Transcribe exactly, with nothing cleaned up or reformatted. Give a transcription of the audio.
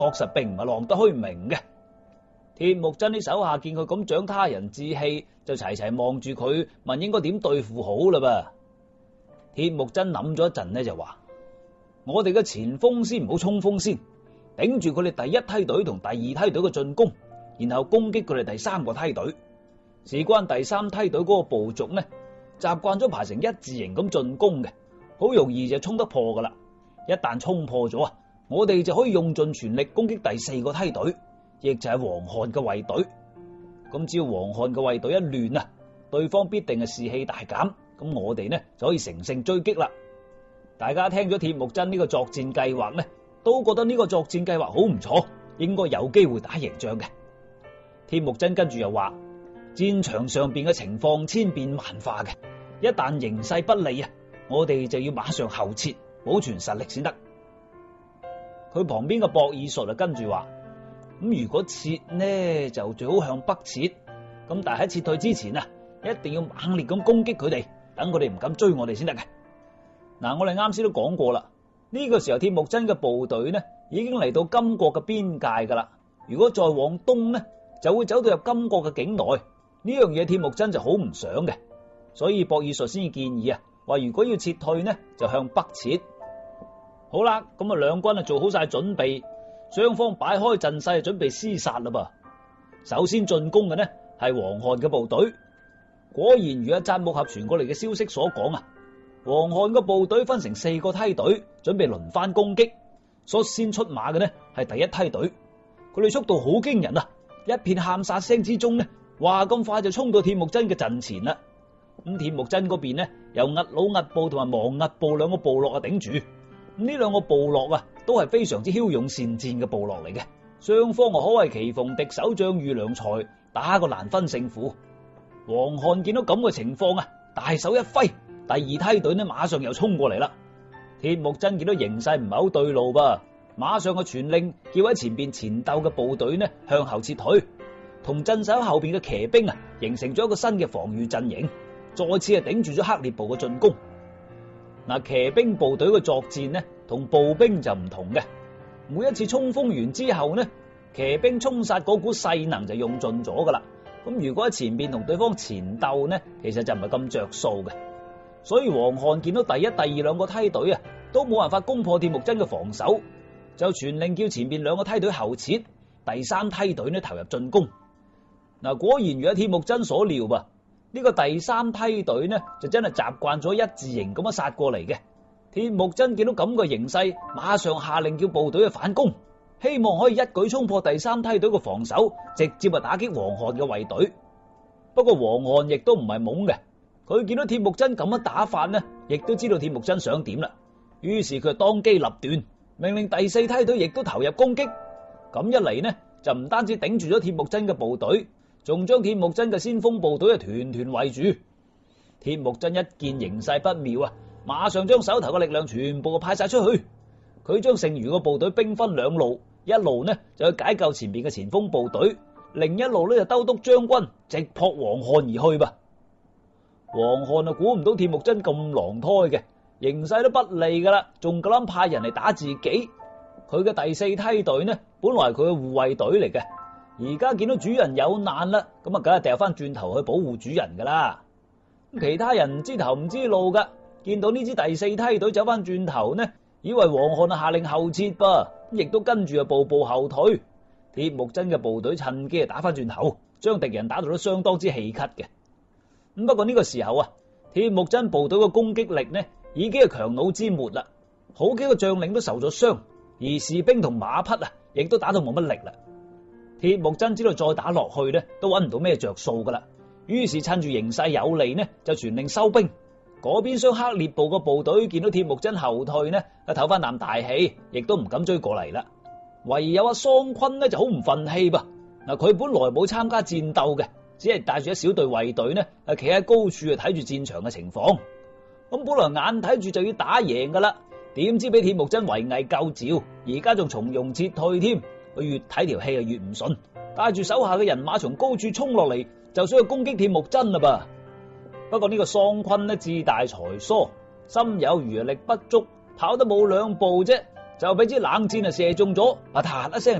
確實並唔係浪得虛名嘅。鐵木真啲手下見佢咁長他人志氣，就齊齊望住佢，問應該點對付好啦噃。鐵木真諗咗一陣呢，就話：我哋嘅前鋒先唔好衝鋒先，頂住佢哋第一梯隊同第二梯隊嘅進攻，然後攻擊佢哋第三個梯隊。事關第三梯隊嗰個部族呢，習慣咗排成一字形咁進攻嘅，好容易就衝得破噶啦。一旦衝破咗啊，我哋就可以用盡全力攻擊第四個梯隊，亦就係黃漢嘅衛隊。咁只要黃漢嘅衛隊一亂啊，對方必定係士氣大減，咁我哋呢就可以乘勝追擊啦。大家聽咗鐵木真呢個作戰計劃呢，都覺得呢個作戰計劃好唔錯，應該有機會打贏仗嘅。鐵木真跟住又話：戰場上邊嘅情況千變萬化嘅，一旦形勢不利啊，我哋就要馬上後撤，保存實力先得。佢旁邊嘅博爾術啊跟住話：咁如果撤呢，就最好向北撤，咁但係喺撤退之前啊，一定要猛烈咁攻擊佢哋，等佢哋唔敢追我哋先得嘅。嗱，我哋啱先都講過啦，呢個時候鐵木真嘅部隊呢已經嚟到金國嘅邊界噶啦，如果再往東呢，就會走到入金國嘅境內。呢樣嘢鐵木真就好唔想嘅，所以博爾術先至建議啊，話如果要撤退呢，就向北撤。好啦，咁啊兩軍啊做好晒準備，雙方擺開陣勢準備廝殺啦噃。首先進攻嘅呢係黃漢嘅部隊，果然如阿扎木合傳過嚟嘅消息所講啊，黃漢嘅部隊分成四個梯隊，準備輪番攻擊。率先出馬嘅呢係第一梯隊，佢哋速度好驚人啊！一片喊殺聲之中呢，話咁快就衝到鐵木真嘅陣前啦。咁鐵木真嗰邊呢，由壓魯壓部同埋亡壓部兩個部落啊頂住。咁呢兩個部落啊，都係非常之驍勇善戰嘅部落嚟嘅。雙方啊可謂棋逢敵手，將遇良才，打個難分勝負。黃漢見到咁嘅情況啊，大手一揮，第二梯隊呢馬上又衝過嚟啦。鐵木真見到形勢唔係好對路噃，馬上嘅傳令叫喺前邊前鬥嘅部隊呢向後撤退，同鎮守後邊嘅騎兵啊形成咗一個新嘅防禦陣營，再次係頂住咗黑烈部嘅進攻。嗱，騎兵部隊嘅作戰呢同步兵就唔同嘅，每一次衝鋒完之後呢，騎兵衝殺嗰股勢能就用盡咗噶啦。咁如果喺前邊同對方前鬥呢，其實就唔係咁着數嘅。所以黃漢見到第一、第二兩個梯隊啊，都冇辦法攻破鐵木真嘅防守，就傳令叫前邊兩個梯隊後撤，第三梯隊呢投入進攻。嗱，果然如阿鐵木真所料噃，呢個第三梯隊呢就真係習慣咗一字形咁樣殺過嚟嘅。鐵木真見到咁嘅形勢，馬上下令叫部隊去反攻，希望可以一舉衝破第三梯隊嘅防守，直接啊打擊黃漢嘅衛隊。不過黃漢亦都唔係懵嘅。佢見到鐵木真咁樣打法呢，亦都知道鐵木真想點啦。於是佢當機立斷，命令第四梯隊亦都投入攻擊。咁一嚟呢，就唔單止頂住咗鐵木真嘅部隊，仲將鐵木真嘅先鋒部隊啊團團圍住。鐵木真一見形勢不妙啊，馬上將手頭嘅力量全部派晒出去。佢將剩餘嘅部隊兵分兩路，一路呢就去解救前邊嘅前鋒部隊，另一路呢就兜督將軍直撲黃漢而去吧。黃漢啊，估唔到鐵木真咁狼胎嘅，形勢都不利噶啦，仲夠膽派人嚟打自己。佢嘅第四梯隊呢，本來係佢嘅護衛隊嚟嘅，而家見到主人有難啦，咁啊，梗係掉翻轉頭去保護主人噶啦。其他人唔知頭唔知路噶，見到呢支第四梯隊走翻轉頭呢，以為黃漢啊下令後撤噃，亦都跟住啊步步後退。鐵木真嘅部隊趁機啊打翻轉頭，將敵人打到都相當之氣咳嘅。咁不過呢個時候啊，鐵木真部隊嘅攻擊力呢已經係強弩之末啦，好幾個將領都受咗傷，而士兵同馬匹啊亦都打到冇乜力啦。鐵木真知道再打落去呢都揾唔到咩着數噶啦，於是趁住形勢有利呢就傳令收兵。嗰邊廂黑烈部嘅部隊見到鐵木真後退呢，啊唞翻啖大氣，亦都唔敢追過嚟啦。唯有阿桑坤呢就好唔忿氣噃。嗱，佢本來冇參加戰鬥嘅，只係帶住一小隊衛隊呢，啊企喺高處啊睇住戰場嘅情況。咁本來眼睇住就要打贏噶啦，點知俾鐵木真圍魏救趙，而家仲從容撤退添。佢越睇條氣啊越唔順，帶住手下嘅人馬從高處衝落嚟，就想去攻擊鐵木真啦噃。不過呢個桑坤呢志大才疏，心有餘力不足，跑得冇兩步啫， 就俾支冷箭啊射中咗，啊嗒一聲